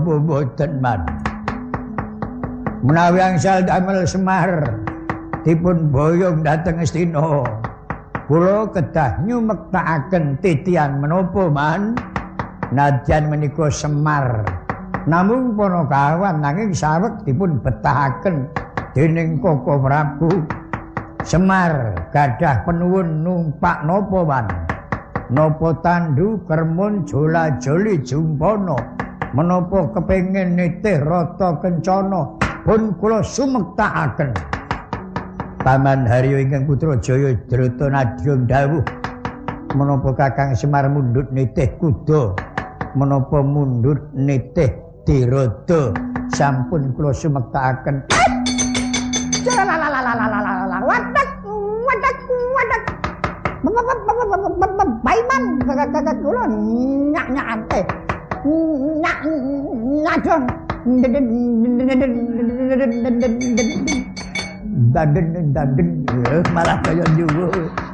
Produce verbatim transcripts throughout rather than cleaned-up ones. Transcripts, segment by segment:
boten man. Menawi angsal damel Semar dipun boyong dhateng Astina, kula kedah nyumektakaken titian menapa man nadyan menika Semar namung Panakawan nanging saweg dipun betahaken dening Koko Prabu. Semar gadah penuwun numpak napa man, napa tandu kermun jola-joli jumpana, menapa kepengin nitih rata kencana pun kula sumektakaken. Paman Haryo ingkang putra Jaya Drata Nadya dawuh menapa Kakang Semar mundhut nitih kuda, menapa mundhut nitih dirada, sampun kula sumektakaken. Wadak wadak wadak Baiman kakak kula nyak-nyak ante nyak nyadon daden-daden malah kaya njuwo.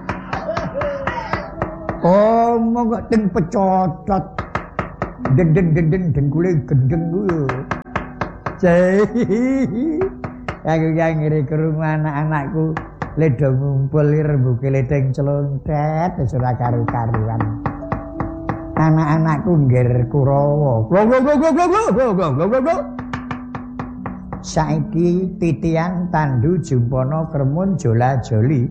Oh monggo teng pecocot den-den-den dengkule gendeng kuwi. Aku yang ngiri kerungu anak-anakku ledo ngumpul rembuke ledeng celontet ora karu-karuan. Anak-anakku ngger Kurawa. Saiki titian tandu jumpana kermun jola-joli.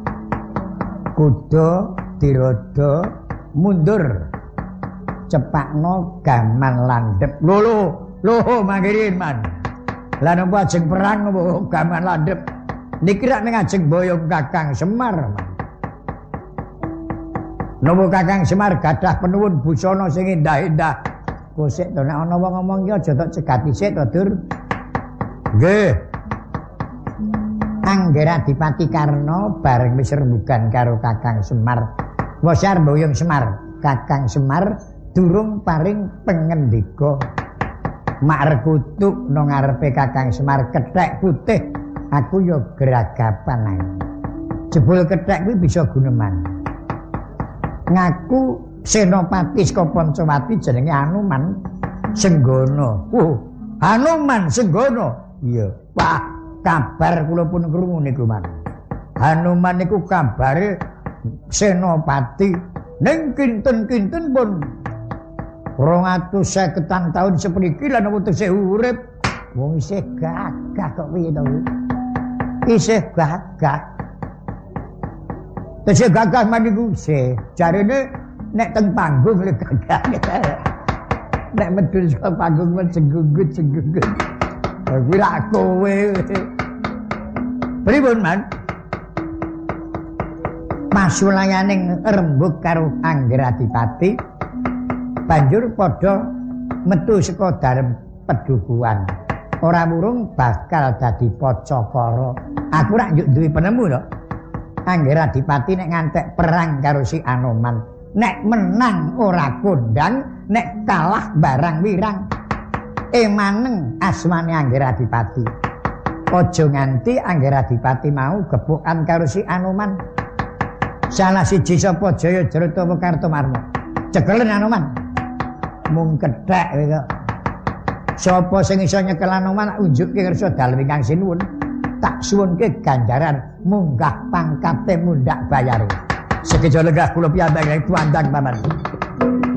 Kuda dirada mundur. Cepakno gaman landhep. Lho lho, lho mangkirin man. Lah napa ajeng perang napa gaman landhep? Niki rak ning ajeng boyong Kakang Semar. Napa Kakang Semar gadah penuwun busana sing endah-endah. Kosek to nek ana wong ngomong ki aja tok cegat isik to, Dur. Nggih. Anggeradipati Karna bareng wis rembugan karo Kakang Semar. Wosar boyong Semar. Kakang Semar durung paring pengendika. Mak rekutuk nang ngarepe Kakang Semar kethek putih. Aku ya geragapan ae. Jebul kethek kuwi bisa guneman. Ngaku Senopati saka Pancawati jenenge Hanuman Senggana. Oh, Hanuman Senggana. Iya. Wah, kabar kula pun krungu niku, Man. Hanuman niku kabare Senopati ning kinten-kinten pun rong atus seket taun sepriki lan wetese urip. Wong isih gagah kok piye to? Isih gagah. Isih gagah maniku isih. Jarene nek teng panggung le gagah. Nek medhun saka panggung men senggugut-senggugut. Kuwi ra kowe. Pripun, Man? Masulayaning rembug karo Anggeradipati banjur padha metu saka darem pedukuhan. Ora murung bakal dadi pacakara. Aku rak njuk duwe penemu to. Anggeradipati nek ngantek perang karo si Anoman, nek menang ora kondang, nek kalah barang wirang. Emaneng asmane Anggeradipati. Aja nganti Anggeradipati mau gebukan karo si Anoman. Salah siji sapa Jaya Drata Kartomarma. Cekelen Anoman. Mung kethek kowe kok. Sapa sing iso nyekel Anoman unjukke kersa dalem ingkang sinuwun. Tak suwunke ganjaran munggah pangkate mundhak bayare. Sekejo lenggah kula piyambak tuandang paman.